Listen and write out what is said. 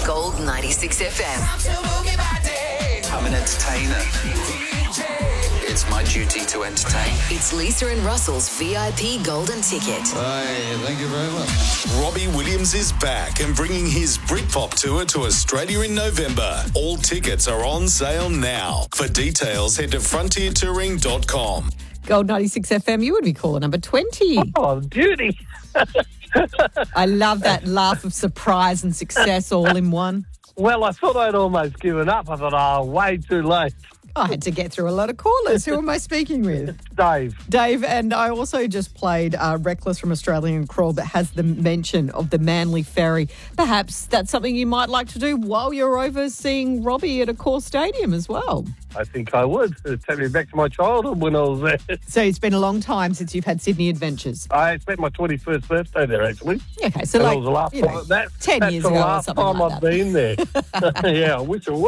Gold 96 FM. I'm an entertainer. It's my duty to entertain. It's Lisa and Russell's VIP Golden Ticket. Hey, thank you very much. Robbie Williams is back and bringing his Britpop tour to Australia in November. All tickets are on sale now. For details, head to frontiertouring.com. Gold 96 FM, you would be caller number 20. Oh, beauty. I love that laugh of surprise and success all in one. Well, I thought I'd almost given up. I thought, way too late. I had to get through a lot of callers. Who am I speaking with? Dave. Dave, and I also just played Reckless from Australian Crawl that has the mention of the Manly Ferry. Perhaps that's something you might like to do while you're over seeing Robbie at a core stadium as well. I think I would. It'd take me back to my childhood when I was there. So it's been a long time since you've had Sydney Adventures. I spent my 21st birthday there, actually. Okay, so And like, that was the last you know, time, 10 years ago or That's the something last like time that. I've been there. Yeah, I wish it was.